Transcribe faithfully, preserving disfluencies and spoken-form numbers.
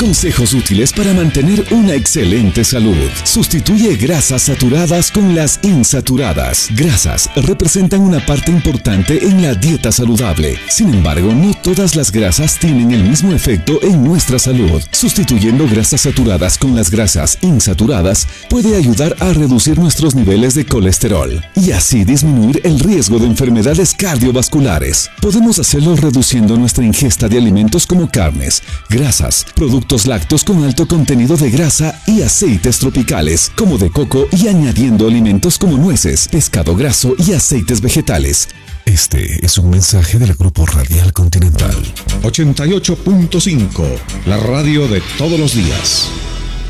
Consejos útiles para mantener una excelente salud. Sustituye grasas saturadas con las insaturadas. Grasas representan una parte importante en la dieta saludable. Sin embargo, no todas las grasas tienen el mismo efecto en nuestra salud. Sustituyendo grasas saturadas con las grasas insaturadas puede ayudar a reducir nuestros niveles de colesterol y así disminuir el riesgo de enfermedades cardiovasculares. Podemos hacerlo reduciendo nuestra ingesta de alimentos como carnes, grasas, productos lácteos con alto contenido de grasa y aceites tropicales, como de coco, y añadiendo alimentos como nueces, pescado graso y aceites vegetales. Este es un mensaje del Grupo Radial Continental. ochenta y ocho punto cinco, la radio de todos los días.